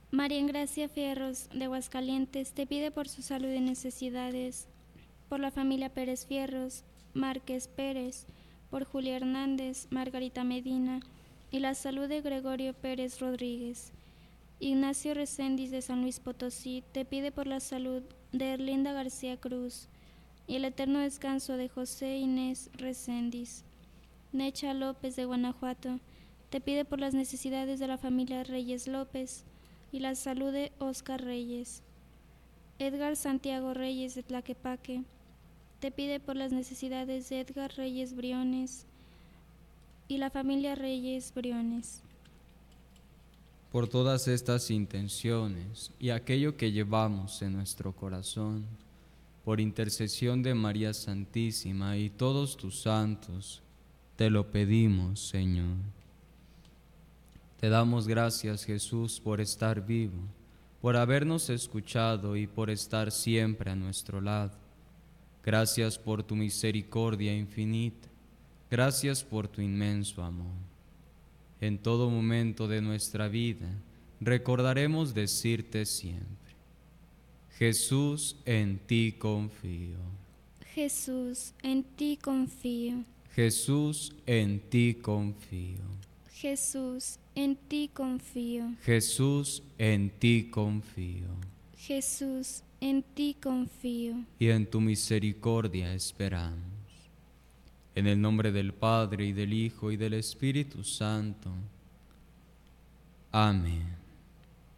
María Engracia Fierros, de Aguascalientes, te pide por su salud y necesidades, por la familia Pérez Fierros, Márquez Pérez, por Julia Hernández, Margarita Medina y la salud de Gregorio Pérez Rodríguez. Ignacio Reséndiz, de San Luis Potosí, te pide por la salud de Erlinda García Cruz y el eterno descanso de José Inés Reséndiz. Necha López, de Guanajuato, te pide por las necesidades de la familia Reyes López y la salud de Óscar Reyes. Edgar Santiago Reyes, de Tlaquepaque, te pide por las necesidades de Edgar Reyes Briones y la familia Reyes Briones. Por todas estas intenciones y aquello que llevamos en nuestro corazón, por intercesión de María Santísima y todos tus santos, te lo pedimos, Señor. Te damos gracias, Jesús, por estar vivo, por habernos escuchado y por estar siempre a nuestro lado. Gracias por tu misericordia infinita. Gracias por tu inmenso amor. En todo momento de nuestra vida, recordaremos decirte siempre: Jesús, en ti confío. Jesús, en ti confío. Jesús, en ti confío. Jesús, en ti confío. Jesús, en ti confío. Jesús, en ti confío. Y en tu misericordia esperamos. En el nombre del Padre, y del Hijo, y del Espíritu Santo. Amén.